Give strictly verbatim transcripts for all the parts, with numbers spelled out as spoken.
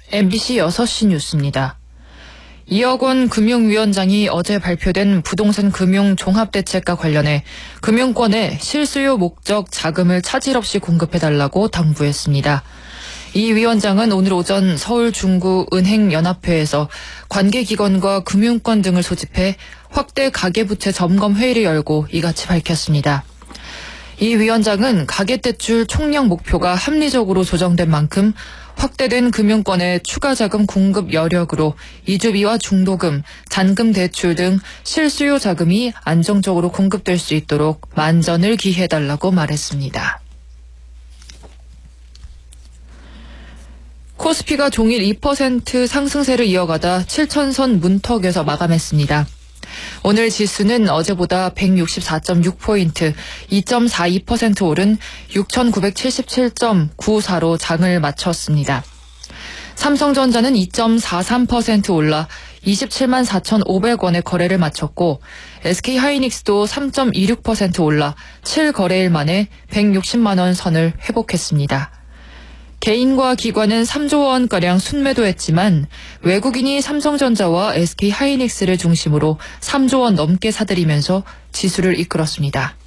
엠비씨 여섯 시 뉴스입니다. 이억 원 금융위원장이 어제 발표된 부동산 금융 종합대책과 관련해 금융권에 실수요 목적 자금을 차질 없이 공급해달라고 당부했습니다. 이 위원장은 오늘 오전 서울 중구 은행연합회에서 관계기관과 금융권 등을 소집해 확대 가계부채 점검 회의를 열고 이같이 밝혔습니다. 이 위원장은 가계대출 총량 목표가 합리적으로 조정된 만큼 확대된 금융권의 추가 자금 공급 여력으로 이주비와 중도금, 잔금 대출 등 실수요 자금이 안정적으로 공급될 수 있도록 만전을 기해달라고 말했습니다. 코스피가 종일 이 퍼센트 상승세를 이어가다 칠천선 문턱에서 마감했습니다. 오늘 지수는 어제보다 백육십사 점 육 포인트, 이 점 사이 퍼센트 오른 육천구백칠십칠 점 구사로 장을 마쳤습니다. 삼성전자는 이 점 사삼 퍼센트 올라 이십칠만 사천오백 원에 거래를 마쳤고 에스케이하이닉스도 삼 점 이육 퍼센트 올라 칠 거래일 만에 백육십만 원 선을 회복했습니다. 개인과 기관은 삼조 원가량 순매도했지만 외국인이 삼성전자와 에스케이하이닉스를 중심으로 삼조 원 넘게 사들이면서 지수를 이끌었습니다.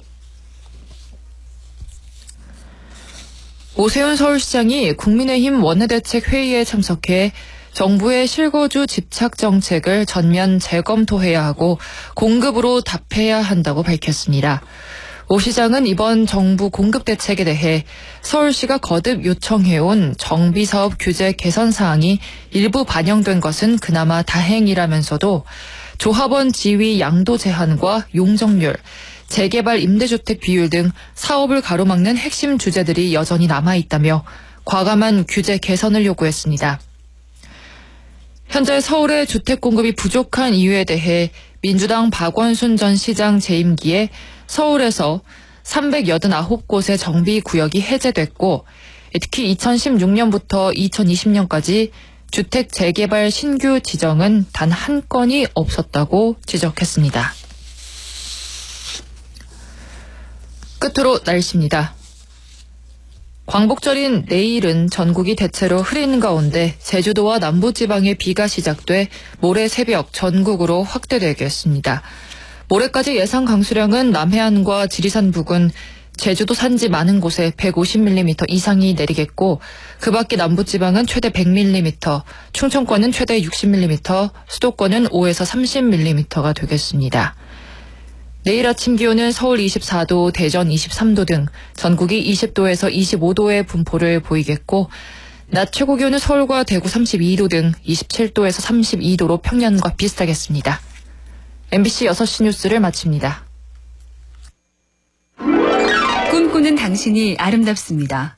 오세훈 서울시장이 국민의힘 원내대책 회의에 참석해 정부의 실거주 집착 정책을 전면 재검토해야 하고 공급으로 답해야 한다고 밝혔습니다. 오 시장은 이번 정부 공급 대책에 대해 서울시가 거듭 요청해온 정비사업 규제 개선 사항이 일부 반영된 것은 그나마 다행이라면서도 조합원 지위 양도 제한과 용적률, 재개발 임대주택 비율 등 사업을 가로막는 핵심 주제들이 여전히 남아있다며 과감한 규제 개선을 요구했습니다. 현재 서울의 주택 공급이 부족한 이유에 대해 민주당 박원순 전 시장 재임기에 서울에서 삼백팔십구 곳의 정비구역이 해제됐고 특히 이천십육 년부터 이천이십 년까지 주택 재개발 신규 지정은 단 한 건이 없었다고 지적했습니다. 끝으로 날씨입니다. 광복절인 내일은 전국이 대체로 흐린 가운데 제주도와 남부지방에 비가 시작돼 모레 새벽 전국으로 확대되겠습니다. 모레까지 예상 강수량은 남해안과 지리산 부근, 제주도 산지 많은 곳에 백오십 밀리미터 이상이 내리겠고 그 밖에 남부지방은 최대 백 밀리미터, 충청권은 최대 육십 밀리미터, 수도권은 오에서 삼십 밀리미터가 되겠습니다. 내일 아침 기온은 서울 이십사 도, 대전 이십삼 도 등 전국이 이십 도에서 이십오 도의 분포를 보이겠고 낮 최고 기온은 서울과 대구 삼십이 도 등 이십칠 도에서 삼십이 도로 평년과 비슷하겠습니다. 엠비씨 여섯 시 뉴스를 마칩니다. 꿈꾸는 당신이 아름답습니다.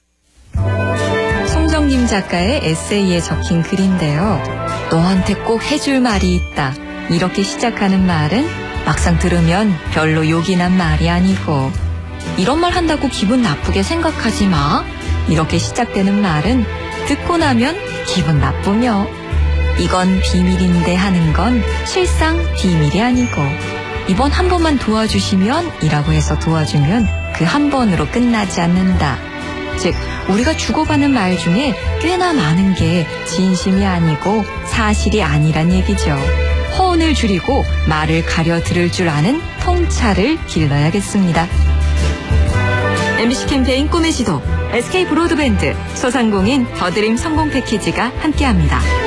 송정님 작가의 에세이에 적힌 글인데요. 너한테 꼭 해줄 말이 있다. 이렇게 시작하는 말은 막상 들으면 별로 욕이 난 말이 아니고 이런 말 한다고 기분 나쁘게 생각하지 마. 이렇게 시작되는 말은 듣고 나면 기분 나쁘며 이건 비밀인데 하는 건 실상 비밀이 아니고 이번 한 번만 도와주시면 이라고 해서 도와주면 그 한 번으로 끝나지 않는다. 즉 우리가 주고받는 말 중에 꽤나 많은 게 진심이 아니고 사실이 아니란 얘기죠. 허언을 줄이고 말을 가려 들을 줄 아는 통찰을 길러야겠습니다. 엠비씨 캠페인 꿈의 지도 에스케이 브로드밴드 소상공인 더드림 성공 패키지가 함께합니다.